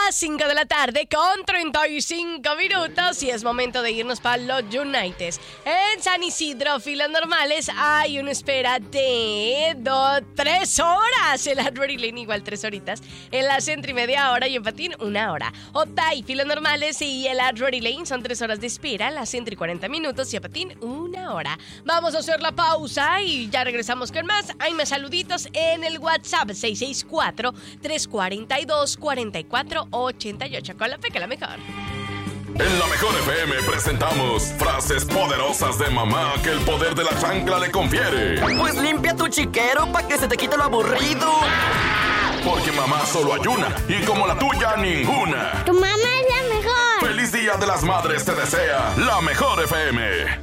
Las 5 de la tarde con 35 minutos y es momento de irnos para los Unites. En San Isidro, filas normales, hay una espera de 3 horas. En la Drury Lane igual 3 horitas. En la Sentry media hora y en Patín 1 hora. Otay, filas normales y en la Drury Lane son 3 horas de espera. En la Sentry 40 minutos y en Patín 1 hora. Vamos a hacer la pausa y ya regresamos con más. Hay más saluditos en el WhatsApp 664-342-4488. Con la Peca, la mejor. En la Mejor FM presentamos frases poderosas de mamá que el poder de la chancla le confiere. Pues limpia tu chiquero para que se te quite lo aburrido. Porque mamá solo hay una y como la tuya ninguna. Tu mamá es la mejor. Feliz Día de las Madres te desea la Mejor FM.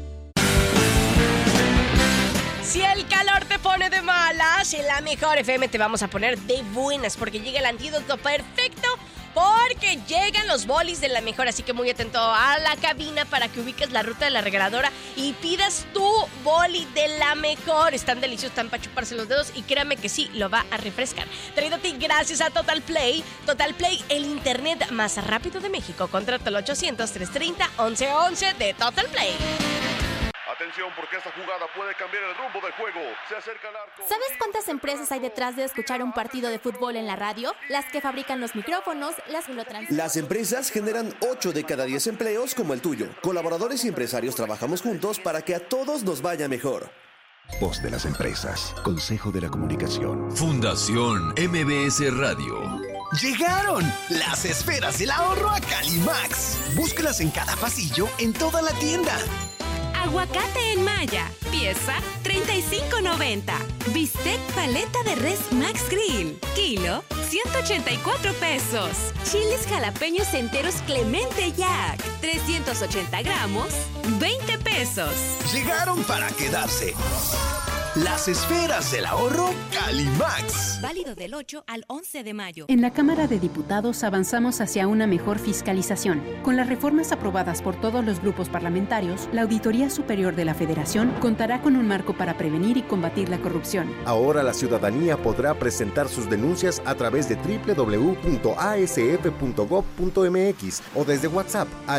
Si el calor te pone de malas, en la Mejor FM te vamos a poner de buenas porque llega el antídoto perfecto. Porque llegan los bolis de la mejor, así que muy atento a la cabina para que ubiques la ruta de la regaladora y pidas tu boli de la mejor. Están deliciosos, están para chuparse los dedos y créame que sí, lo va a refrescar. Traído a ti gracias a Total Play. Total Play, el internet más rápido de México. Contrata el 800-330-1111 de Total Play. Atención, porque esta jugada puede cambiar el rumbo del juego. Se acerca al arco. ¿Sabes cuántas empresas hay detrás de escuchar un partido de fútbol en la radio? Las que fabrican los micrófonos, las que lo transmiten. Las empresas generan 8 de cada 10 empleos como el tuyo. Colaboradores y empresarios trabajamos juntos para que a todos nos vaya mejor. Voz de las empresas. Consejo de la Comunicación. Fundación MBS Radio. ¡Llegaron! Las esferas del ahorro a Calimax. Búscalas en cada pasillo, en toda la tienda. Aguacate en malla, pieza $35.90. Bistec paleta de res Max Grill, kilo $184. Chiles jalapeños enteros Clemente Jack, 380 gramos, $20. Llegaron para quedarse. Las esferas del ahorro Calimax. Válido del 8 al 11 de mayo. En la Cámara de Diputados avanzamos hacia una mejor fiscalización. Con las reformas aprobadas por todos los grupos parlamentarios, la Auditoría Superior de la Federación contará con un marco para prevenir y combatir la corrupción. Ahora la ciudadanía podrá presentar sus denuncias a través de www.asf.gov.mx o desde WhatsApp al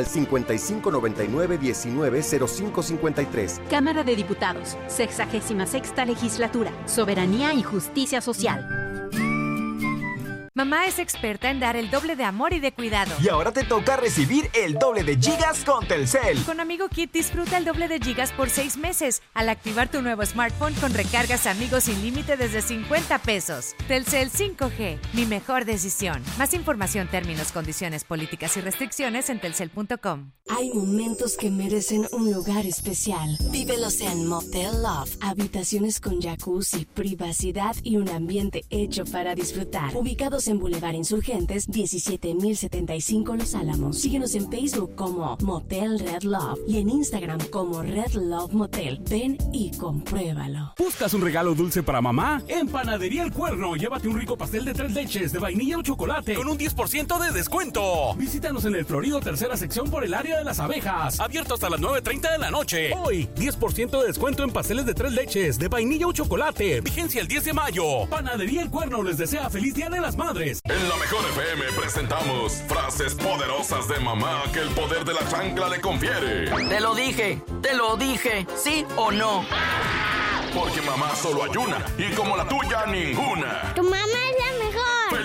5599-190553. Cámara de Diputados, 66ª Legislatura, Soberanía y Justicia Social. Mamá es experta en dar el doble de amor y de cuidado. Y ahora te toca recibir el doble de gigas con Telcel. Con Amigo Kit disfruta el doble de gigas por 6 meses al activar tu nuevo smartphone con recargas Amigos sin límite desde $50. Telcel 5G, mi mejor decisión. Más información, términos, condiciones, políticas y restricciones en telcel.com. Hay momentos que merecen un lugar especial. Vívelos en Motel Love. Habitaciones con jacuzzi, privacidad y un ambiente hecho para disfrutar. Ubicados en Boulevard Insurgentes, 17,075 Los Álamos. Síguenos en Facebook como Motel Red Love y en Instagram como Red Love Motel. Ven y compruébalo. ¿Buscas un regalo dulce para mamá? En Panadería El Cuerno, llévate un rico pastel de 3 leches de vainilla o chocolate con un 10% de descuento. Visítanos en el Florido, tercera sección por el área de las abejas. Abierto hasta las 9:30 de la noche. Hoy, 10% de descuento en pasteles de 3 leches de vainilla o chocolate. Vigencia el 10 de mayo. Panadería El Cuerno les desea feliz Día de las Madres. En la Mejor FM presentamos frases poderosas de mamá que el poder de la chancla le confiere. Te lo dije, ¿sí o no? Porque mamá solo hay una y como la tuya ninguna. Tu mamá es la